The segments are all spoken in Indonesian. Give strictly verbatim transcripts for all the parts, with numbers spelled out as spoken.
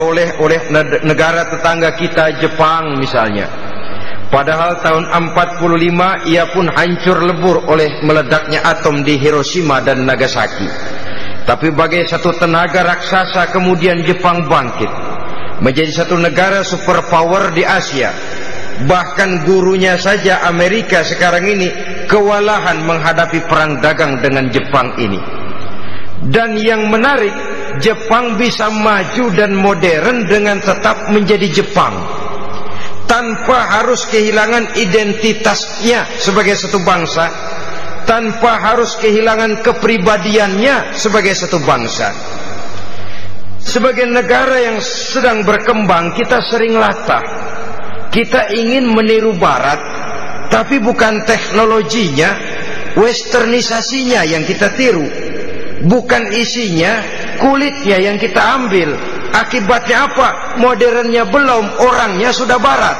oleh oleh negara tetangga kita Jepang misalnya. Padahal tahun empat puluh lima ia pun hancur lebur oleh meledaknya atom di Hiroshima dan Nagasaki. Tapi bagai satu tenaga raksasa kemudian Jepang bangkit menjadi satu negara superpower di Asia. Bahkan gurunya saja Amerika sekarang ini kewalahan menghadapi perang dagang dengan Jepang ini. Dan yang menarik, Jepang bisa maju dan modern dengan tetap menjadi Jepang, tanpa harus kehilangan identitasnya sebagai satu bangsa, tanpa harus kehilangan kepribadiannya sebagai satu bangsa. Sebagai negara yang sedang berkembang, kita sering latah. Kita ingin meniru Barat, tapi bukan teknologinya, westernisasinya yang kita tiru. Bukan isinya, kulitnya yang kita ambil. Akibatnya apa? Modernnya belum, orangnya sudah Barat.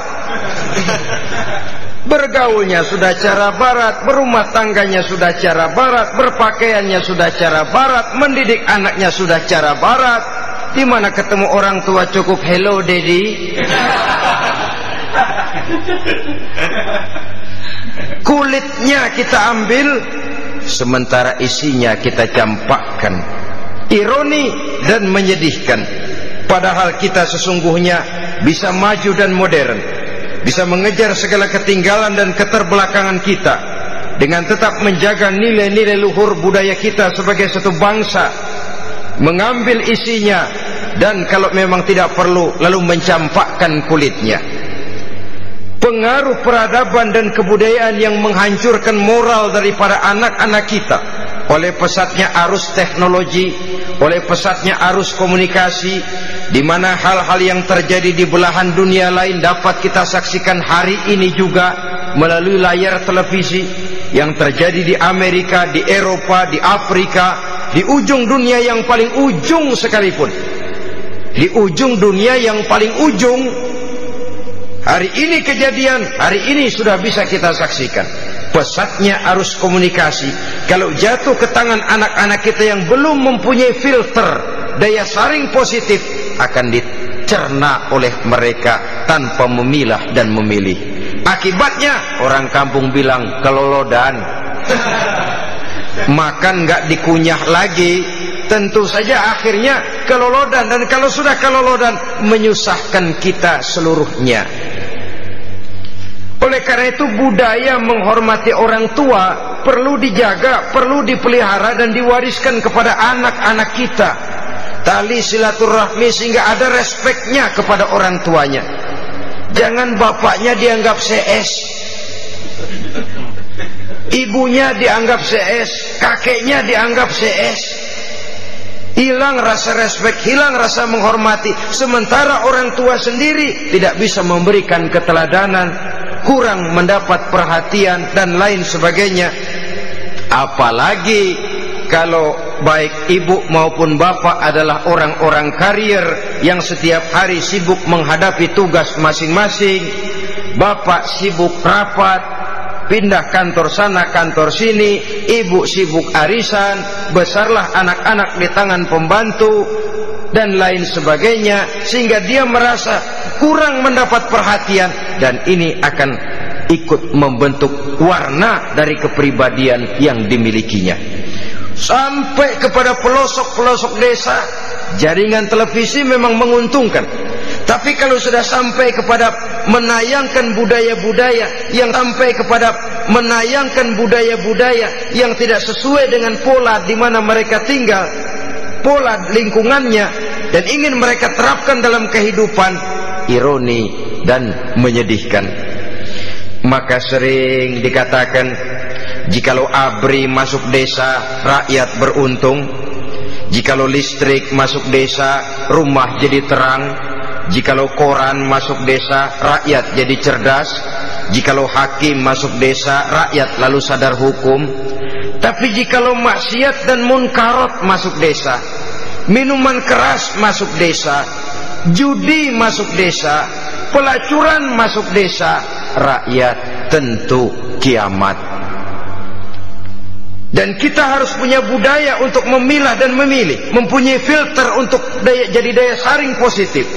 Bergaulnya sudah cara Barat, berumah tangganya sudah cara Barat, berpakaiannya sudah cara Barat, mendidik anaknya sudah cara Barat. Di mana ketemu orang tua cukup hello daddy. Kulitnya kita ambil, sementara isinya kita campakkan. Ironi dan menyedihkan. Padahal kita sesungguhnya bisa maju dan modern, bisa mengejar segala ketinggalan dan keterbelakangan kita, dengan tetap menjaga nilai-nilai luhur budaya kita sebagai satu bangsa, mengambil isinya, dan kalau memang tidak perlu lalu mencampakkan kulitnya. Pengaruh peradaban dan kebudayaan yang menghancurkan moral daripada anak-anak kita oleh pesatnya arus teknologi, oleh pesatnya arus komunikasi, di mana hal-hal yang terjadi di belahan dunia lain dapat kita saksikan hari ini juga melalui layar televisi. Yang terjadi di Amerika, di Eropa, di Afrika, di ujung dunia yang paling ujung sekalipun, di ujung dunia yang paling ujung, hari ini kejadian, hari ini sudah bisa kita saksikan. Pesatnya arus komunikasi, kalau jatuh ke tangan anak-anak kita yang belum mempunyai filter daya saring positif, akan dicerna oleh mereka tanpa memilah dan memilih. Akibatnya orang kampung bilang kelolodan. Makan nggak dikunyah lagi, tentu saja akhirnya kelolodan. Dan kalau sudah kelolodan, menyusahkan kita seluruhnya. Oleh karena itu budaya menghormati orang tua perlu dijaga, perlu dipelihara dan diwariskan kepada anak-anak kita. Tali silaturahmi sehingga ada respeknya kepada orang tuanya. Jangan bapaknya dianggap C S, ibunya dianggap C S, kakeknya dianggap C S. Hilang rasa respek, hilang rasa menghormati. Sementara orang tua sendiri tidak bisa memberikan keteladanan, kurang mendapat perhatian dan lain sebagainya. Apalagi kalau baik ibu maupun bapak adalah orang-orang karier yang setiap hari sibuk menghadapi tugas masing-masing. Bapak sibuk rapat, pindah kantor sana kantor sini, ibu sibuk arisan, besarlah anak-anak di tangan pembantu dan lain sebagainya, sehingga dia merasa kurang mendapat perhatian, dan ini akan ikut membentuk warna dari kepribadian yang dimilikinya. Sampai kepada pelosok-pelosok desa, jaringan televisi memang menguntungkan. Tapi kalau sudah sampai kepada menayangkan budaya-budaya yang sampai kepada menayangkan budaya-budaya yang tidak sesuai dengan pola di mana mereka tinggal, pola lingkungannya, dan ingin mereka terapkan dalam kehidupan, ironi dan menyedihkan. Maka sering dikatakan, jikalau A B R I masuk desa, rakyat beruntung. Jikalau listrik masuk desa, rumah jadi terang. Jikalau koran masuk desa, rakyat jadi cerdas. Jikalau hakim masuk desa, rakyat lalu sadar hukum. Tapi jikalau maksiat dan munkarat masuk desa, minuman keras masuk desa, judi masuk desa, pelacuran masuk desa, rakyat tentu kiamat. Dan kita harus punya budaya untuk memilah dan memilih, mempunyai filter untuk daya, jadi daya saring positif.